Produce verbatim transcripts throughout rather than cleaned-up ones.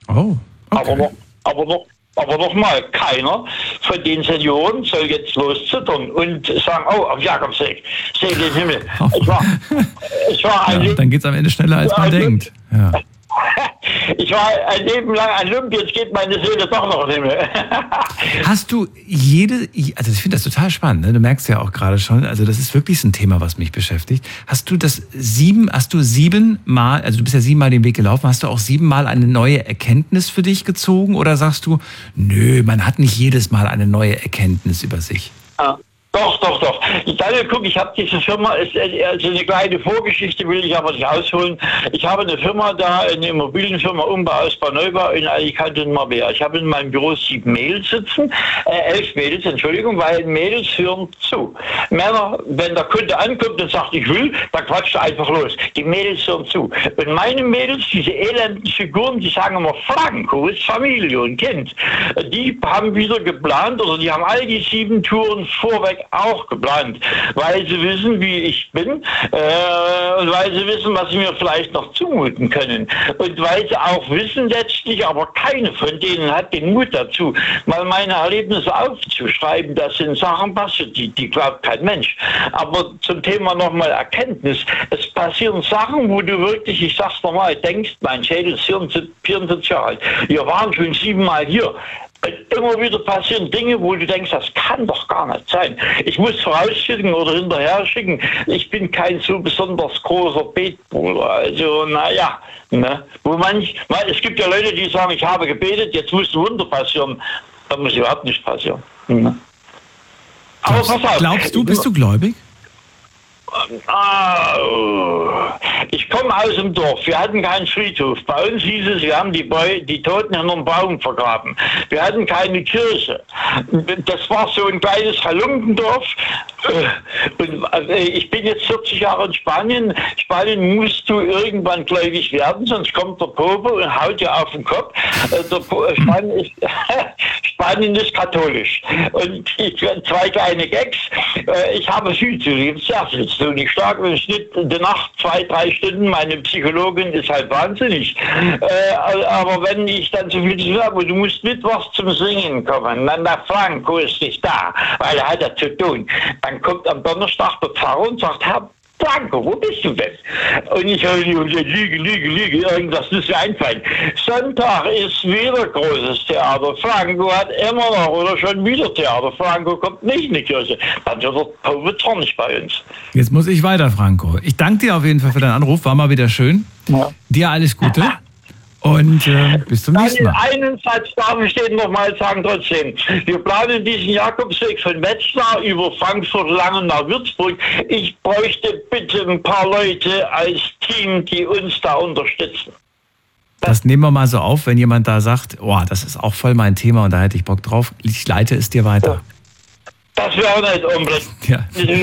Oh, okay. Aber noch, aber noch, aber nochmal, keiner von den Senioren soll jetzt loszittern und sagen, oh, auf Jakobsweg, seh den Himmel. Es war, es war ein ja, dann geht es am Ende schneller, als man also, denkt. Ja. Ich war ein Leben lang ein Lump, jetzt geht meine Seele doch noch in den Himmel. Hast du jede, also ich finde das total spannend, ne? Du merkst ja auch gerade schon, also das ist wirklich ein Thema, was mich beschäftigt. Hast du das sieben, hast du siebenmal, also du bist ja siebenmal den Weg gelaufen, hast du auch siebenmal eine neue Erkenntnis für dich gezogen oder sagst du, nö, man hat nicht jedes Mal eine neue Erkenntnis über sich? Ja. Doch, doch, doch. Daniel, guck, ich habe diese Firma, also eine kleine Vorgeschichte will ich aber nicht ausholen. Ich habe eine Firma da, eine Immobilienfirma, Umbau, Ausbau, Neubau in Alicante und Marbella. Ich habe in meinem Büro sieben Mädels sitzen, äh, elf Mädels, Entschuldigung, weil Mädels hören zu. Männer, wenn der Kunde ankommt und sagt, ich will, dann quatscht er einfach los. Die Mädels hören zu. Und meine Mädels, diese elenden Figuren, die sagen immer, Franco ist Familie und Kind. Die haben wieder geplant, oder die haben all die sieben Touren vorweg auch geplant, weil sie wissen, wie ich bin äh, und weil sie wissen, was sie mir vielleicht noch zumuten können und weil sie auch wissen letztlich, aber keine von denen hat den Mut dazu, mal meine Erlebnisse aufzuschreiben. Das sind Sachen passiert, die, die glaubt kein Mensch. Aber zum Thema nochmal Erkenntnis, es passieren Sachen, wo du wirklich, ich sag's nochmal, denkst, mein Schädel ist vierundsiebzig Jahre alt, wir waren schon siebenmal hier. Immer wieder passieren Dinge, wo du denkst, das kann doch gar nicht sein. Ich muss vorausschicken oder hinterher schicken, ich bin kein so besonders großer Betbruder. Also, naja, ne? Wo manch, es gibt ja Leute, die sagen, ich habe gebetet, jetzt muss ein Wunder passieren. Das muss überhaupt nicht passieren. Ne? Aber Glaubst, pass auf. Glaubst du, bist du gläubig? Ich komme aus dem Dorf. Wir hatten keinen Friedhof. Bei uns hieß es, wir haben die, Beu die Toten in einem Baum vergraben. Wir hatten keine Kirche. Das war so ein kleines Halungkendorf. Und ich bin jetzt vierzig Jahre in Spanien. Spanien musst du irgendwann gläubig werden, sonst kommt der Pope und haut dir auf den Kopf. Der Spanien, ist, Spanien ist katholisch. Und ich, zwei kleine Gags. Ich habe viel zu lieben, sehr viel zu tun. Ich schlage im Schnitt in der Nacht zwei, drei Stunden. Meine Psychologin ist halt wahnsinnig. Äh, aber wenn ich dann so viel zu tun habe, du musst mittwochs zum Singen kommen, dann der Franco ist nicht da, weil er hat ja zu tun. Dann kommt am Donnerstag der Pfarrer und sagt, Herr Franco, wo bist du denn? Und ich höre, Lüge, Lüge, Lüge, irgendwas muss mir einfallen. Sonntag ist wieder großes Theater. Franco hat immer noch oder schon wieder Theater. Franco kommt nicht in die Kirche. Dann wird der Pope zornig bei uns. Jetzt muss ich weiter, Franco. Ich danke dir auf jeden Fall für deinen Anruf. War mal wieder schön. Ja. Dir alles Gute. Und äh, bis zum nächsten Mal. Einen Satz darf ich den nochmal sagen trotzdem. Wir planen diesen Jakobsweg von Wetzlar über Frankfurt, Langen nach Würzburg. Ich bräuchte bitte ein paar Leute als Team, die uns da unterstützen. Das nehmen wir mal so auf, wenn jemand da sagt, oh, das ist auch voll mein Thema und da hätte ich Bock drauf. Ich leite es dir weiter. Das wäre nicht unbedingt. Ja.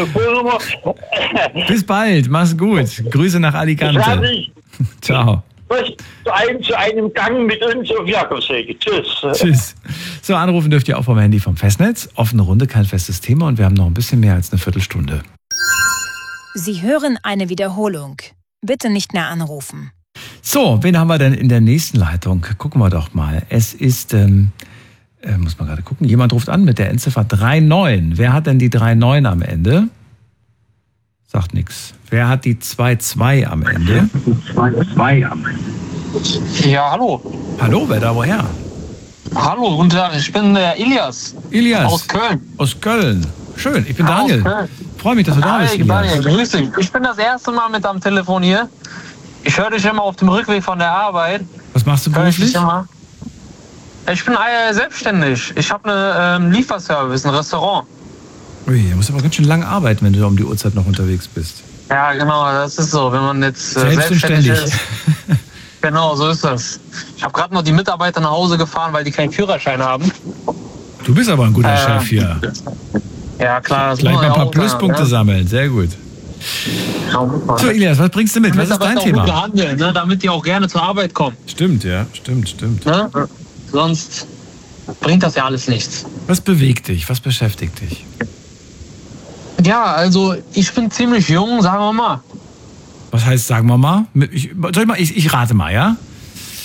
Bis bald, mach's gut. Grüße nach Alicante. Ciao. Zu einem, zu einem Gang mit uns auf Jakobsweg. Tschüss. Tschüss. So, anrufen dürft ihr auch vom Handy vom Festnetz. Offene Runde, kein festes Thema und wir haben noch ein bisschen mehr als eine Viertelstunde. Sie hören eine Wiederholung. Bitte nicht mehr anrufen. So, wen haben wir denn in der nächsten Leitung? Gucken wir doch mal. Es ist, ähm, äh, muss man gerade gucken, jemand ruft an mit der Endziffer drei neun. Wer hat denn die drei neun am Ende? Sagt nix. Wer hat die zwei zwei am Ende? zwei zwei am Ende. Ja, hallo. Hallo, wer da woher? Hallo, guten Tag, ich bin der Ilias. Ilias. Aus Köln. Aus Köln. Schön, ich bin ja, Daniel. Freue mich, dass du da bist, Ilias. Daniel, grüß dich. Ich bin das erste Mal mit am Telefon hier. Ich höre dich immer auf dem Rückweg von der Arbeit. Was machst du beruflich? Ich, ich bin äh, selbstständig. Ich habe einen ähm, Lieferservice, ein Restaurant. Ui, du musst aber ganz schön lange arbeiten, wenn du da um die Uhrzeit noch unterwegs bist. Ja, genau, das ist so, wenn man jetzt äh, selbstständig ist. Genau, so ist das. Ich habe gerade noch die Mitarbeiter nach Hause gefahren, weil die keinen Führerschein haben. Du bist aber ein guter äh, Chef hier. Ja, klar. Das gleich mal ein paar Pluspunkte ja. sammeln, sehr gut. So, Ilias, was bringst du mit? Was ist dein Thema? Gut behandeln, ne? Damit die auch gerne zur Arbeit kommen. Stimmt, ja, stimmt, stimmt. Ne? Sonst bringt das ja alles nichts. Was bewegt dich? Was beschäftigt dich? Ja, also ich bin ziemlich jung, sagen wir mal. Was heißt, sagen wir mal? Ich, soll ich, mal ich, ich rate mal, ja?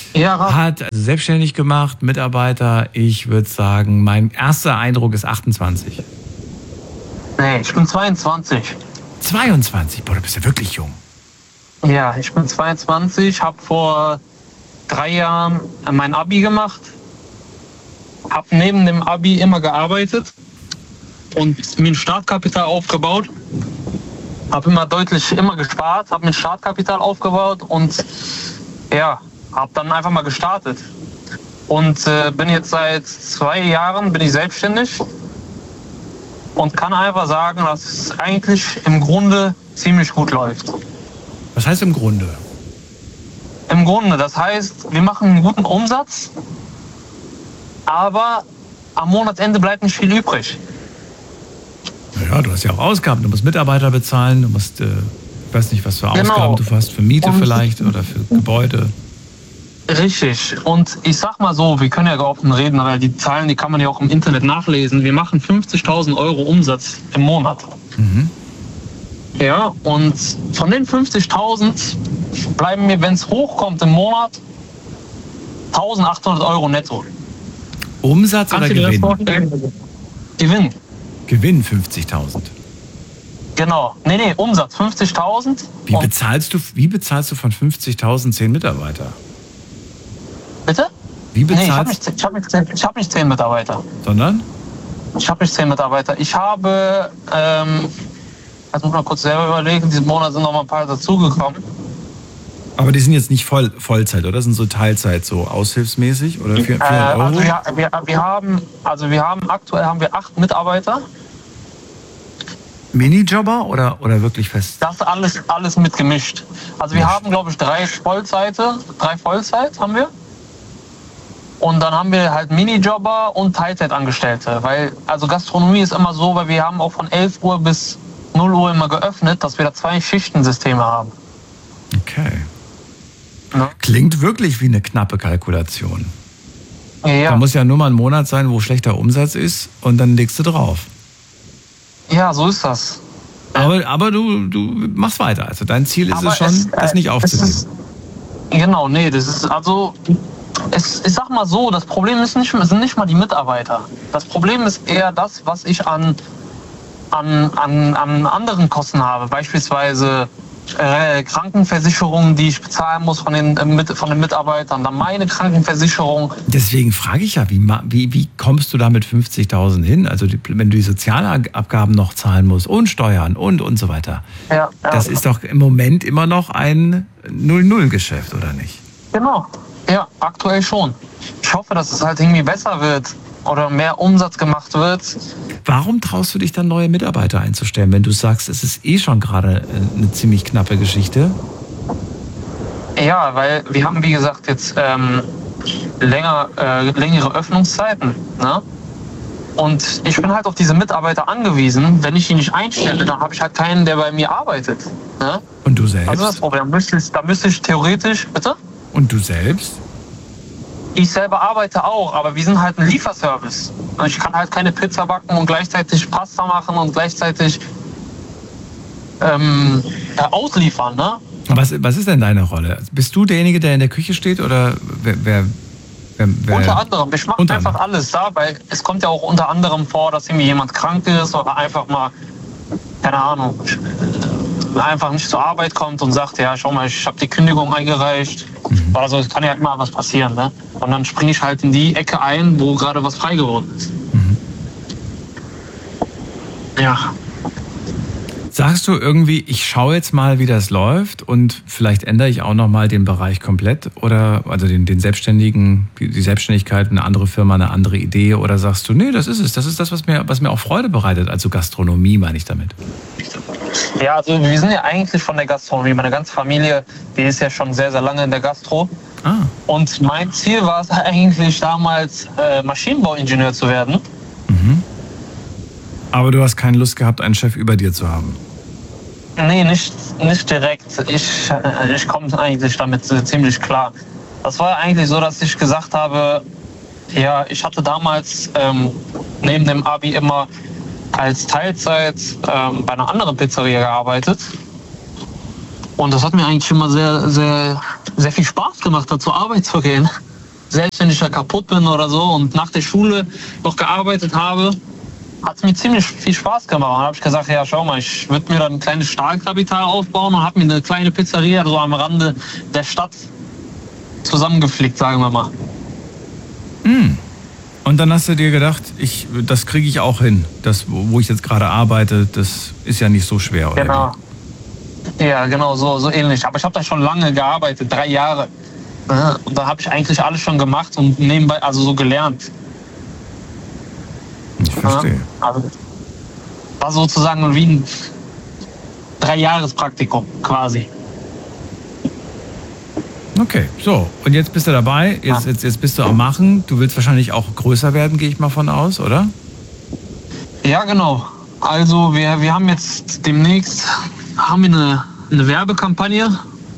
Ja, Ralf. Hat also selbstständig gemacht, Mitarbeiter. Ich würde sagen, mein erster Eindruck ist achtundzwanzig. Nee, ich bin zweiundzwanzig. zweiundzwanzig? Boah, du bist ja wirklich jung. Ja, ich bin zweiundzwanzig, habe vor drei Jahren mein Abi gemacht, habe neben dem Abi immer gearbeitet und mir ein Startkapital aufgebaut, habe immer deutlich immer gespart, habe mir ein Startkapital aufgebaut und ja, habe dann einfach mal gestartet und äh, bin jetzt seit zwei Jahren bin ich selbstständig und kann einfach sagen, dass es eigentlich im Grunde ziemlich gut läuft. Was heißt im Grunde? Im Grunde, das heißt, wir machen einen guten Umsatz, aber am Monatsende bleibt nicht viel übrig. Naja, du hast ja auch Ausgaben. Du musst Mitarbeiter bezahlen, du musst, äh, ich weiß nicht, was für Genau. Ausgaben du hast, für Miete Und- vielleicht oder für Gebäude. Richtig. Und ich sag mal so, wir können ja offen reden, weil die Zahlen, die kann man ja auch im Internet nachlesen. Wir machen fünfzigtausend Euro Umsatz im Monat. Mhm. Ja, und von den fünfzigtausend bleiben mir, wenn es hochkommt im Monat, eintausendachthundert Euro netto. Umsatz oder Kannst du dir das Gewinn? vorstellen? Gewinn. Gewinn fünfzigtausend. Genau. Nee, nee, Umsatz fünfzigtausend. Wie Und- bezahlst du, wie bezahlst du von fünfzigtausend zehn Mitarbeiter? Bitte? Wie Nee, ich habe bezahlst nicht, ich hab nicht, zehn- ich hab nicht zehn Mitarbeiter. sondern? Ich habe nicht zehn Mitarbeiter. Ich habe, ähm, jetzt muss ich mal kurz selber überlegen, diesen Monat sind noch mal ein paar dazugekommen. Aber die sind jetzt nicht voll, Vollzeit, oder? Das sind so Teilzeit, so aushilfsmäßig oder für Äh, vierhundert Euro? also wir, wir, wir haben, also wir haben aktuell haben wir acht Mitarbeiter. Minijobber oder, oder wirklich fest? Das ist alles, alles mitgemischt. Also wir Ja. haben, glaube ich, drei Vollzeite, drei Vollzeit haben wir. Und dann haben wir halt Minijobber und Teilzeitangestellte. Weil, also Gastronomie ist immer so, weil wir haben auch von elf Uhr bis null Uhr immer geöffnet, dass wir da zwei Schichtensysteme haben. Okay. Ne? Klingt wirklich wie eine knappe Kalkulation. Ja, Da muss ja nur mal ein Monat sein, wo schlechter Umsatz ist und dann legst du drauf. ja, so ist das. Aber, aber du, du machst weiter. Also dein Ziel ist Aber es schon, es, äh, das nicht es aufzugeben. ist- Genau, nee, das ist also, es, ich sag mal so, das Problem ist nicht, sind nicht mal die Mitarbeiter. Das Problem ist eher das, was ich an, an, an, an anderen Kosten habe. Beispielsweise äh, Krankenversicherungen, die ich bezahlen muss von den, äh, mit, von den Mitarbeitern, dann meine Krankenversicherung. Deswegen frage ich ja, wie, ma- wie, wie kommst du da mit fünfzigtausend hin? Also die, wenn du die Sozialabgaben noch zahlen musst und Steuern und und so weiter. Ja, ja, Das ist doch im Moment immer noch ein null null Geschäft, oder nicht? Genau, ja, aktuell schon. Ich hoffe, dass es halt irgendwie besser wird oder mehr Umsatz gemacht wird. Warum traust du dich dann, neue Mitarbeiter einzustellen, wenn du sagst, es ist eh schon gerade eine ziemlich knappe Geschichte? Ja, weil wir haben, wie gesagt, jetzt ähm, länger, äh, längere Öffnungszeiten. Ne? Und ich bin halt auf diese Mitarbeiter angewiesen. Wenn ich die nicht einstelle, dann habe ich halt keinen, der bei mir arbeitet. Ne? Und du selbst? Also das Problem, da müsste ich, da müsste ich theoretisch, bitte? Und du selbst? Ich selber arbeite auch, aber wir sind halt ein Lieferservice. Und ich kann halt keine Pizza backen und gleichzeitig Pasta machen und gleichzeitig ähm, ja, ausliefern. Ne? Was, was ist denn deine Rolle? Bist du derjenige, der in der Küche steht oder wer? wer, wer, wer Unter anderem. Ich mache unter einfach anderem. alles da, weil es kommt ja auch unter anderem vor, dass irgendwie jemand krank ist oder einfach mal, keine Ahnung, einfach nicht zur Arbeit kommt und sagt, ja, schau mal, ich habe die Kündigung eingereicht. Mhm. Also es kann ja immer was passieren. Ne? Und dann springe ich halt in die Ecke ein, wo gerade was frei geworden ist. Mhm. Ja. Sagst du irgendwie, ich schaue jetzt mal, wie das läuft und vielleicht ändere ich auch nochmal den Bereich komplett oder also den, den Selbstständigen, die, die Selbstständigkeit, eine andere Firma, eine andere Idee oder sagst du, nee, das ist es, das ist das, was mir, was mir auch Freude bereitet, also Gastronomie meine ich damit. Ja, also wir sind ja eigentlich von der Gastronomie. Meine ganze Familie, die ist ja schon sehr, sehr lange in der Gastro. Ah, Und mein Ziel war es eigentlich damals, äh, Maschinenbauingenieur zu werden. mhm. Aber du hast keine Lust gehabt, einen Chef über dir zu haben. Nee, nicht, nicht direkt. Ich, äh, ich komme eigentlich damit äh, ziemlich klar. Das war eigentlich so, dass ich gesagt habe, ja, ich hatte damals ähm, neben dem Abi immer als Teilzeit ähm, bei einer anderen Pizzeria gearbeitet. Und das hat mir eigentlich immer sehr, sehr, sehr viel Spaß gemacht, da zur Arbeit zu gehen. Selbst wenn ich da kaputt bin oder so und nach der Schule noch gearbeitet habe, hat es mir ziemlich viel Spaß gemacht. Dann habe ich gesagt, ja schau mal, ich würde mir dann ein kleines Stahlkapital aufbauen und habe mir eine kleine Pizzeria so am Rande der Stadt zusammengeflickt, sagen wir mal. Mm. Und dann hast du dir gedacht, ich, das kriege ich auch hin. Das, wo ich jetzt gerade arbeite, das ist ja nicht so schwer, oder? Genau. Ja, genau, so, so ähnlich. Aber ich habe da schon lange gearbeitet, drei Jahre. Und da habe ich eigentlich alles schon gemacht und nebenbei, also so gelernt. Ich verstehe. Ja, also war sozusagen wie ein Drei-Jahres-Praktikum quasi. Okay, so. Und jetzt bist du dabei, jetzt, jetzt, jetzt bist du am Machen. Du willst wahrscheinlich auch größer werden, gehe ich mal von aus, oder? Ja, genau. Also wir, wir haben jetzt demnächst haben wir eine, eine Werbekampagne,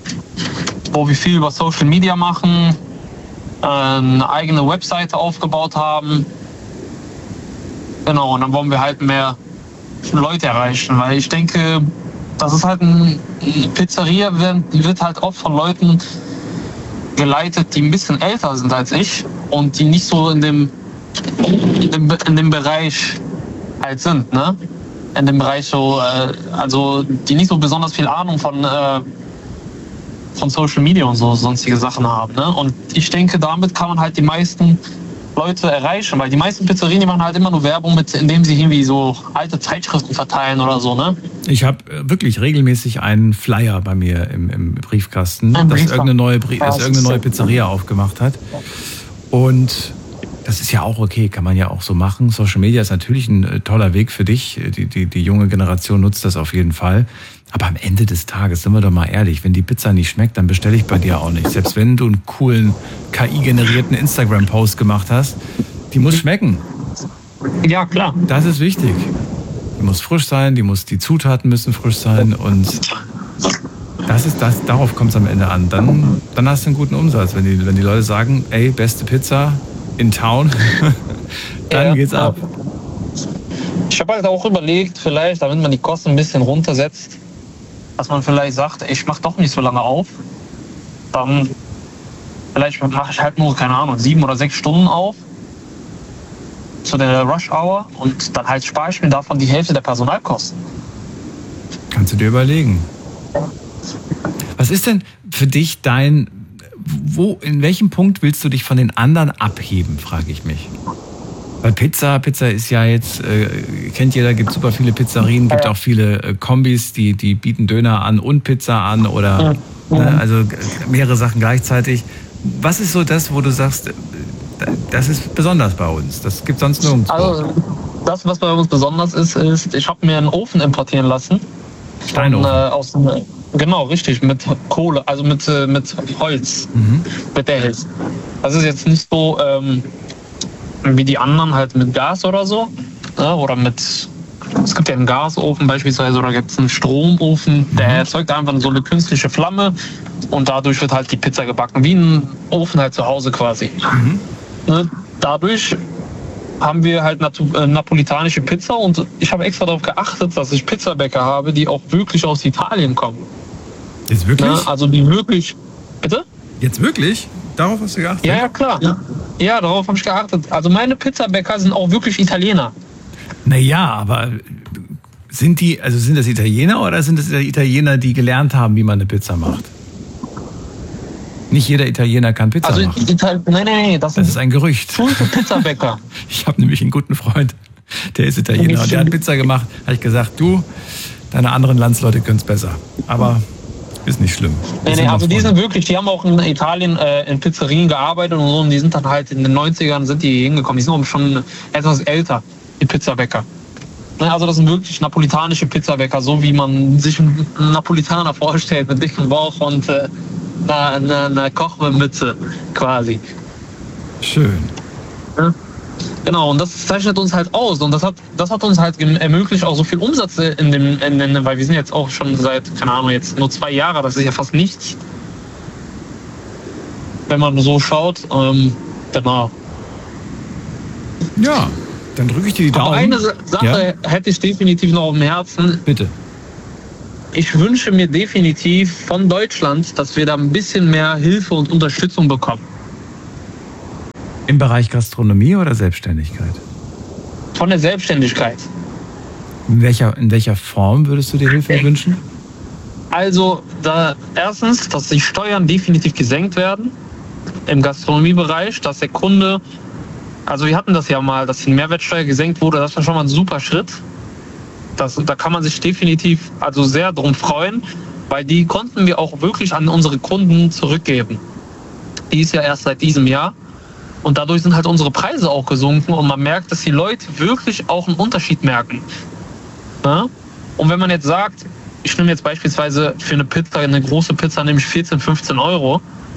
wo wir viel über Social Media machen, eine eigene Webseite aufgebaut haben. Genau, und dann wollen wir halt mehr Leute erreichen, weil ich denke, das ist halt ein, eine Pizzeria, wird, wird halt oft von Leuten geleitet, die ein bisschen älter sind als ich und die nicht so in dem, in dem, in dem Bereich halt sind, ne? In dem Bereich so, äh, also die nicht so besonders viel Ahnung von, äh, von Social Media und so sonstige Sachen haben, ne? Und ich denke, damit kann man halt die meisten Leute erreichen, weil die meisten Pizzerien, die machen halt immer nur Werbung, mit, indem sie irgendwie so alte Zeitschriften verteilen oder so, ne? Ich habe wirklich regelmäßig einen Flyer bei mir im, im Briefkasten, Ein dass Briefkasten. irgendeine, neue, dass Ja, das irgendeine ist neue so. Pizzeria aufgemacht hat. Und das ist ja auch okay, kann man ja auch so machen. Social Media ist natürlich ein äh, toller Weg für dich. Die, die, die junge Generation nutzt das auf jeden Fall. Aber am Ende des Tages, sind wir doch mal ehrlich, wenn die Pizza nicht schmeckt, dann bestelle ich bei dir auch nicht. Selbst wenn du einen coolen K I-generierten Instagram-Post gemacht hast, die muss schmecken. Ja, klar. Das ist wichtig. Die muss frisch sein, die, muss, die Zutaten müssen frisch sein und das ist das, darauf kommt es am Ende an. Dann, dann hast du einen guten Umsatz. Wenn die, wenn die Leute sagen, ey, beste Pizza in Town, dann Ja, geht's ab. Ich habe halt auch überlegt, vielleicht, damit man die Kosten ein bisschen runtersetzt, dass man vielleicht sagt, ich mache doch nicht so lange auf. Dann vielleicht mache ich halt nur, keine Ahnung, sieben oder sechs Stunden auf zu der Rush Hour und dann halt spare ich mir davon die Hälfte der Personalkosten. Kannst du dir überlegen. Was ist denn für dich dein, wo, in welchem Punkt willst du dich von den anderen abheben, frage ich mich. Weil Pizza, Pizza ist ja jetzt, äh, kennt jeder, gibt super viele Pizzerien, gibt auch viele äh, Kombis, die, die bieten Döner an und Pizza an oder ne, also äh, mehrere Sachen gleichzeitig. Was ist so das, wo du sagst, äh, das ist besonders bei uns, das gibt sonst nirgendwo? Also das, was bei uns besonders ist, ist, ich habe mir einen Ofen importieren lassen. Steinofen. Von, äh, aus dem, genau, richtig, mit Kohle, also mit, äh, mit Holz, Mhm. mit der Holz. Das ist jetzt nicht so ähm, wie die anderen halt mit Gas oder so, ne? Oder mit, es gibt ja einen Gasofen beispielsweise oder gibt es einen Stromofen, der erzeugt einfach so eine künstliche Flamme und dadurch wird halt die Pizza gebacken, wie ein Ofen halt zu Hause quasi. Mhm. Ne? Dadurch haben wir halt natu- äh, napolitanische Pizza und ich habe extra darauf geachtet, dass ich Pizzabäcker habe, die auch wirklich aus Italien kommen. Jetzt wirklich? Ne? Also die wirklich, bitte? Jetzt wirklich? Darauf hast du geachtet? Ja, ja, klar. Ja, ja darauf habe ich geachtet. Also meine Pizzabäcker sind auch wirklich Italiener. Naja, aber sind die, also sind das Italiener oder sind das Italiener, die gelernt haben, wie man eine Pizza macht? Nicht jeder Italiener kann Pizza Also machen. Ital- nein, nein, nein, das, Das ist sind ein Gerücht. gute Pizzabäcker. Ich habe nämlich einen guten Freund, der ist Italiener und der hat Pizza gemacht. Habe ich gesagt, du, deine anderen Landsleute können es besser. Aber ist nicht schlimm. Wir Nee, sind nee, noch also die Freunde. sind wirklich, die haben auch in Italien äh, in Pizzerien gearbeitet und so und die sind dann halt in den neunzigern sind die hingekommen. Die sind auch schon etwas älter, die Pizzabäcker. Ne, also das sind wirklich napolitanische Pizzabäcker, so wie man sich einen Napolitaner vorstellt, mit dickem Bauch und äh, einer, einer, einer Kochmütze quasi. Schön. Ja. Genau, und das zeichnet uns halt aus und das hat, das hat uns halt gem- ermöglicht, auch so viel Umsatz in dem, in dem, weil wir sind jetzt auch schon seit, keine Ahnung, jetzt nur zwei Jahre, das ist ja fast nichts. Wenn man so schaut, ähm, genau. Ja, dann drücke ich dir die Daumen. Aber eine Sa- Sache hätte ich definitiv noch auf dem Herzen. Bitte. ich wünsche mir definitiv von Deutschland, dass wir da ein bisschen mehr Hilfe und Unterstützung bekommen. Im Bereich Gastronomie oder Selbstständigkeit? Von der Selbstständigkeit. In welcher, in welcher Form würdest du dir Hilfe Äh, wünschen? Also da, erstens, dass die Steuern definitiv gesenkt werden im Gastronomiebereich, dass der Kunde, also wir hatten das ja mal, dass die Mehrwertsteuer gesenkt wurde, das war schon mal ein super Schritt. Das, da kann man sich definitiv also sehr drum freuen, weil die konnten wir auch wirklich an unsere Kunden zurückgeben. Die ist ja erst seit diesem Jahr und dadurch sind halt unsere Preise auch gesunken und man merkt, dass die Leute wirklich auch einen Unterschied merken. Ja? Und wenn man jetzt sagt, ich nehme jetzt beispielsweise für eine Pizza, eine große Pizza, nehme ich vierzehn, fünfzehn Euro.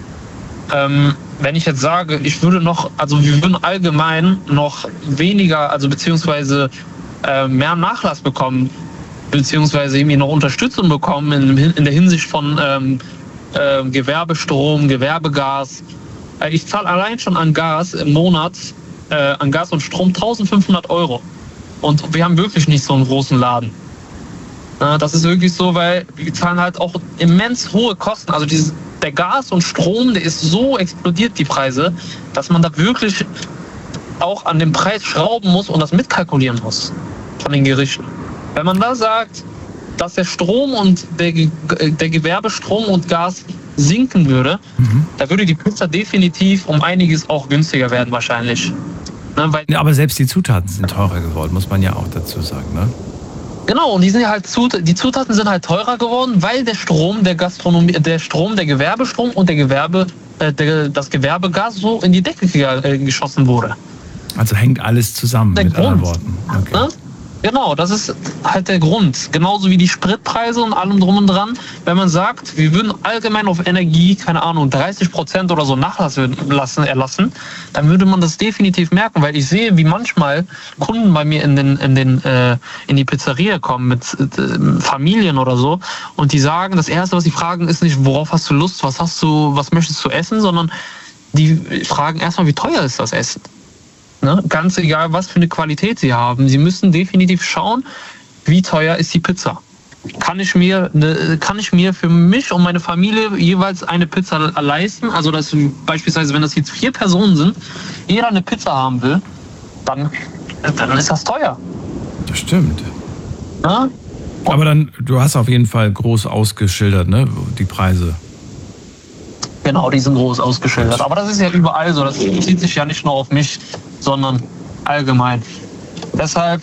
Ähm, wenn ich jetzt sage, ich würde noch, also wir würden allgemein noch weniger, also beziehungsweise äh, mehr Nachlass bekommen, beziehungsweise irgendwie noch Unterstützung bekommen in, in der Hinsicht von ähm, äh, Gewerbestrom, Gewerbegas. Äh, ich zahle allein schon an Gas im Monat, äh, an Gas und Strom eintausendfünfhundert Euro. Und wir haben wirklich nicht so einen großen Laden. Ja, das ist wirklich so, weil wir zahlen halt auch immens hohe Kosten. Also dieses, der Gas und Strom, der ist so explodiert, die Preise, dass man da wirklich auch an dem Preis schrauben muss und das mitkalkulieren muss von den Gerichten. Wenn man da sagt, dass der Strom und der, der Gewerbestrom und Gas sinken würde, mhm. da würde die Pizza definitiv um einiges auch günstiger werden wahrscheinlich. Ne, weil ja, aber selbst die Zutaten sind teurer geworden, muss man ja auch dazu sagen, ne? Genau, und die sind ja halt die Zutaten sind halt teurer geworden, weil der Strom, der Gastronomie, der Strom, der Gewerbestrom und der Gewerbe, äh, der, das Gewerbegas so in die Decke äh, geschossen wurde. Also hängt alles zusammen, der mit Grund. anderen Worten. Okay. Ne? Genau, das ist halt der Grund. Genauso wie die Spritpreise und allem drum und dran. Wenn man sagt, wir würden allgemein auf Energie, keine Ahnung, dreißig Prozent oder so Nachlass lassen, erlassen, dann würde man das definitiv merken, weil ich sehe, wie manchmal Kunden bei mir in den in den äh, in die Pizzeria kommen mit äh, Familien oder so und die sagen, das Erste, was sie fragen, ist nicht, worauf hast du Lust, was hast du, was möchtest du essen, sondern die fragen erstmal, wie teuer ist das Essen. Ne? Ganz egal, was für eine Qualität sie haben. Sie müssen definitiv schauen, wie teuer ist die Pizza. Kann ich mir, eine, kann ich mir für mich und meine Familie jeweils eine Pizza leisten? Also dass beispielsweise, wenn das jetzt vier Personen sind, jeder eine Pizza haben will, dann, dann ist das teuer. Das stimmt. Ja? Aber dann, du hast auf jeden Fall groß ausgeschildert, ne, die Preise. Genau, die sind groß ausgeschildert. Aber das ist ja überall so. Das bezieht sich ja nicht nur auf mich, sondern allgemein. Deshalb...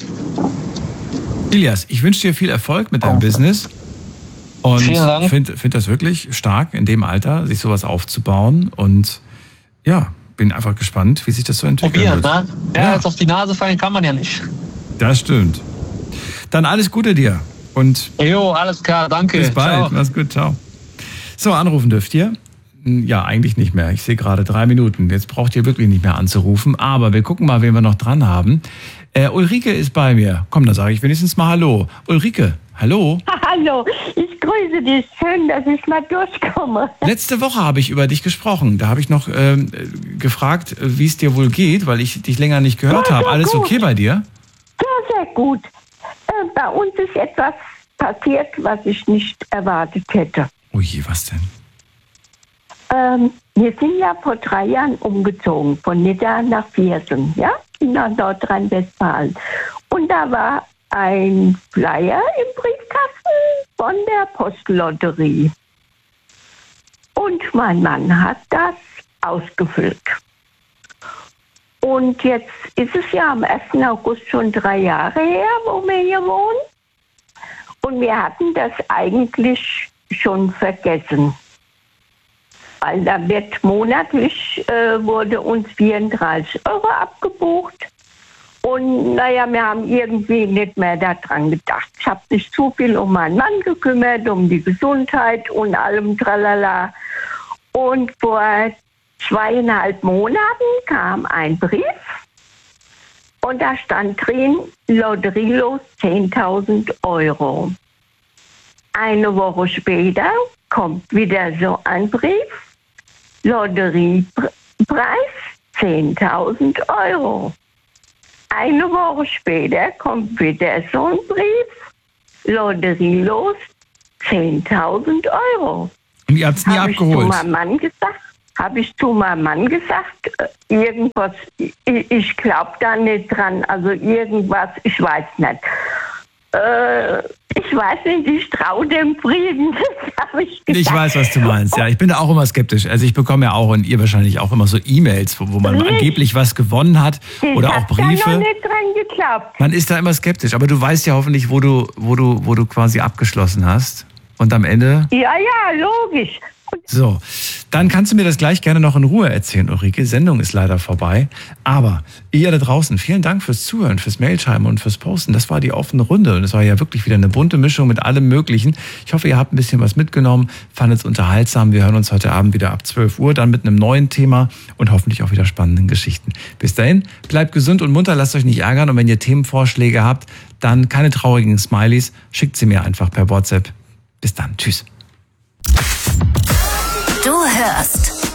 Ilias, ich wünsche dir viel Erfolg mit deinem Danke. Business. Und Vielen Dank. ich finde find das wirklich stark, in dem Alter sich sowas aufzubauen. Und ja, bin einfach gespannt, wie sich das so entwickelt. Probieren, ne? Ja, ja, jetzt auf die Nase fallen kann man ja nicht. Das stimmt. Dann alles Gute dir. Und jo, alles klar, danke. bis bald. Ciao. Mach's gut, ciao. So, anrufen dürft ihr. Ja, eigentlich nicht mehr. Ich sehe gerade drei Minuten. Jetzt braucht ihr wirklich nicht mehr anzurufen. Aber wir gucken mal, wen wir noch dran haben. Äh, Ulrike ist bei mir. Komm, dann sage ich wenigstens mal Hallo. Ulrike, hallo. Hallo, ich grüße dich. Schön, dass ich mal durchkomme. Letzte Woche habe ich über dich gesprochen. Da habe ich noch ähm, gefragt, wie es dir wohl geht, weil ich dich länger nicht gehört Ja, habe. sehr Alles gut. okay bei dir? Ja, sehr gut. Äh, bei uns ist etwas passiert, was ich nicht erwartet hätte. Oh je, was denn? Ähm, wir sind ja vor drei Jahren umgezogen, von Nidda nach Viersen, ja, in Nordrhein-Westfalen. Und da war ein Flyer im Briefkasten von der Postlotterie. Und mein Mann hat das ausgefüllt. Und jetzt ist es ja am ersten August schon drei Jahre her, wo wir hier wohnen. Und wir hatten das eigentlich schon vergessen. Weil da wird monatlich, äh, wurde uns vierunddreißig Euro abgebucht. Und naja, wir haben irgendwie nicht mehr daran gedacht. Ich habe mich zu viel um meinen Mann gekümmert, um die Gesundheit und allem tralala. Und vor zweieinhalb Monaten kam ein Brief. Und da stand drin, Lotterielos zehntausend Euro. Eine Woche später kommt wieder so ein Brief. Lotteriepreis zehntausend Euro. Eine Woche später kommt wieder so ein Brief. Lotterielos zehntausend Euro. Und ihr habt es nie hab abgeholt? Ich zu meinem Mann gesagt, habe ich zu meinem Mann gesagt, äh, irgendwas, ich, ich glaube da nicht dran, also irgendwas, ich weiß nicht. Äh, ich weiß nicht, ich traue dem Frieden. Das ich, ich weiß, was du meinst. Ja, ich bin da auch immer skeptisch. Also ich bekomme ja auch und ihr wahrscheinlich auch immer so E-Mails, wo, wo man Nicht. angeblich was gewonnen hat oder ich auch Briefe. Ich habe da noch nicht dran geglaubt. Man ist da immer skeptisch, aber du weißt ja hoffentlich, wo du, wo du, wo du quasi abgeschlossen hast. Und am Ende? Ja, ja, logisch. So, dann kannst du mir das gleich gerne noch in Ruhe erzählen, Ulrike. Sendung ist leider vorbei. Aber ihr da draußen, vielen Dank fürs Zuhören, fürs Mailschreiben und fürs Posten. Das war die offene Runde und es war ja wirklich wieder eine bunte Mischung mit allem Möglichen. Ich hoffe, ihr habt ein bisschen was mitgenommen, fandet es unterhaltsam. Wir hören uns heute Abend wieder ab zwölf Uhr, dann mit einem neuen Thema und hoffentlich auch wieder spannenden Geschichten. Bis dahin, bleibt gesund und munter, lasst euch nicht ärgern. Und wenn ihr Themenvorschläge habt, dann keine traurigen Smileys, schickt sie mir einfach per WhatsApp. Bis dann, tschüss. Du hörst